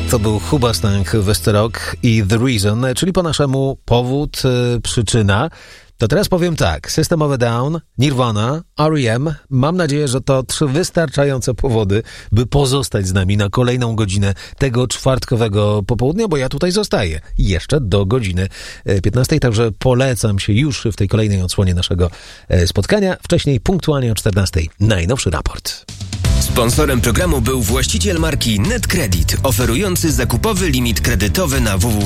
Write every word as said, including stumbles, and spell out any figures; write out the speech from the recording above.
To był Hoobastank, Westerok i The Reason, czyli po naszemu powód, yy, przyczyna. To teraz powiem tak, System of a Down, Nirvana, R E M. Mam nadzieję, że to trzy wystarczające powody, by pozostać z nami na kolejną godzinę tego czwartkowego popołudnia, bo ja tutaj zostaję jeszcze do godziny piętnastej, także polecam się już w tej kolejnej odsłonie naszego spotkania. Wcześniej punktualnie o czternastej najnowszy raport. Sponsorem programu był właściciel marki NetCredit, oferujący zakupowy limit kredytowy na w w w